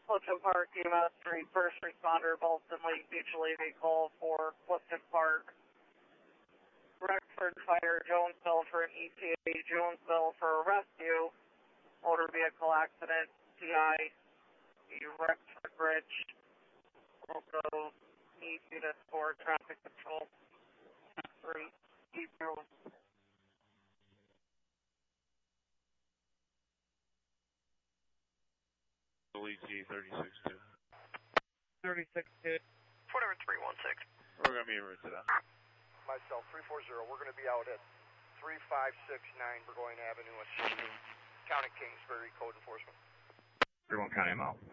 Clifton Park, UMass Street, first responder, Boston Lake Mutual AV call for Clifton Park. Rexford Fire, Jonesville for an ETA, Jonesville for a rescue. Motor vehicle accident, CI, Rexford Bridge. Also need units for traffic control. 3, Hebrew. ET 36-2. 36-2. Whatever, 316. We're going to be en route to them. Myself, 340. We're going to be out at 3569 Burgoyne Avenue, assisting County Kingsbury Code Enforcement. 31 County, I'm out.